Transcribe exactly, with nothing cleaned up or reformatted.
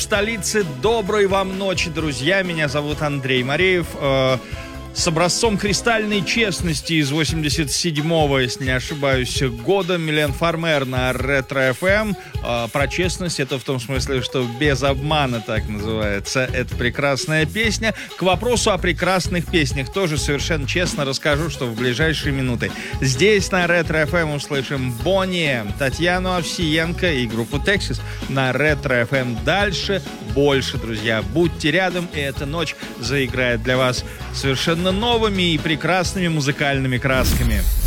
Столицы. Доброй вам ночи, друзья. Меня зовут Андрей Мареев. Э, с образцом кристальной честности из восемьдесят седьмого, если не ошибаюсь, года, Милен Фармер на Ретро эф эм. Э, про честность, это в том смысле, что без обмана, так называется. Это прекрасная песня. К вопросу о прекрасных песнях тоже совершенно честно расскажу, что в ближайшие минуты здесь на Ретро эф эм услышим Бонни, Татьяну Овсиенко и группу Texas на Ретро эф эм. Дальше больше, друзья. Будьте рядом, и эта ночь заиграет для вас совершенно новыми и прекрасными музыкальными красками.